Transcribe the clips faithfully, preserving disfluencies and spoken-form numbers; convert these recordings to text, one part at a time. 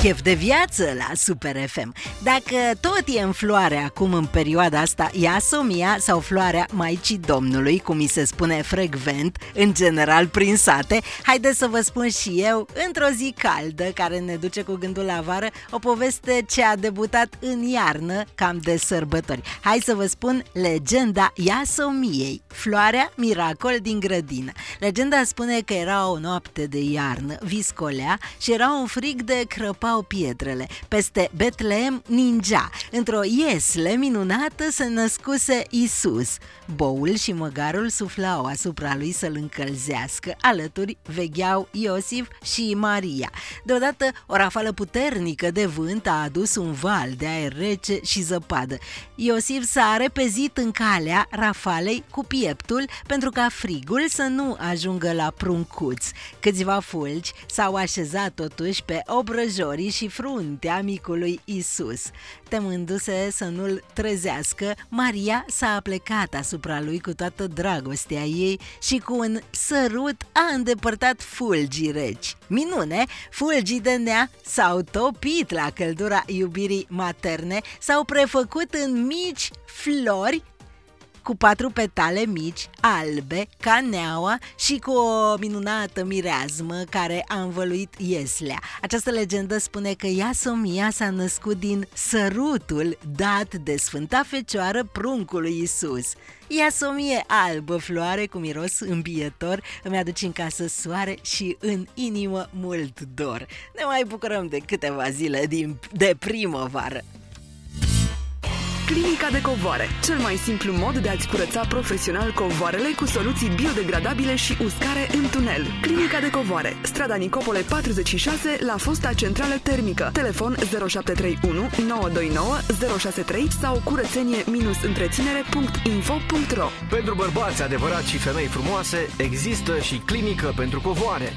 Chef de viață la Super F M. Dacă tot e în floare acum în perioada asta, Iasomia sau floarea Maicii Domnului, cum mi se spune frecvent, în general prin sate, haideți să vă spun și eu, într-o zi caldă care ne duce cu gândul la vară, o poveste ce a debutat în iarnă, cam de sărbători. Hai să vă spun legenda Iasomiei, floarea miracol din grădină. Legenda spune că era o noapte de iarnă, viscolea și era un frig de crăpau pietrele. Peste Betleem ningea. Într-o iesle minunată se născuse Isus. Boul și măgarul suflau asupra lui să-l încălzească. Alături vegheau Iosif și Maria. Deodată o rafală puternică de vânt a adus un val de aer rece și zăpadă. Iosif s-a repezit în calea rafalei cu pieptul pentru ca frigul să nu ajungă la pruncuț. Câțiva fulgi s-au așezat totuși pe obrăjorii și fruntea micului Isus. Temându-se să nu-l trezească, Maria s-a aplecat asupra lui cu toată dragostea ei și cu un sărut a îndepărtat fulgii reci. Minune, fulgii de nea s-au topit la căldura iubirii materne, s-au prefăcut în mici flori cu patru petale mici, albe, ca neaua și cu o minunată mireazmă care a învăluit ieslea. Această legendă spune că Iasomia s-a născut din sărutul dat de Sfânta Fecioară pruncului Isus. Iasomie albă, floare cu miros îmbietor, îmi aduce în casă soare și în inimă mult dor. Ne mai bucurăm de câteva zile din, de primăvară. Clinica de covoare, cel mai simplu mod de a-ți curăța profesional covoarele cu soluții biodegradabile și uscare în tunel. Clinica de covoare, strada Nicopole patruzeci și șase, la fosta centrală termică. Telefon zero șapte trei unu nouă doi nouă zero șase trei sau curățenie întreținere punct info punct ro. Pentru bărbați adevărați și femei frumoase, există și clinică pentru covoare.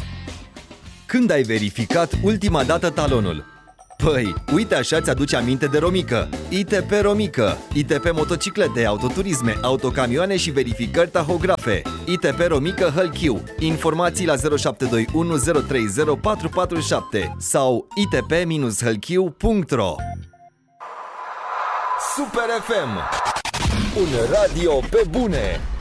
Când ai verificat ultima dată talonul? Păi, uite așa ți-aduce aminte de Romică. I T P Romică. I T P motociclete, autoturisme, autocamioane și verificări tahografe. I T P Romică Hălchiu. Informații la zero șapte doi unu zero trei zero patru patru șapte sau i t p hălchiu punct ro. Super F M. Un radio pe bune.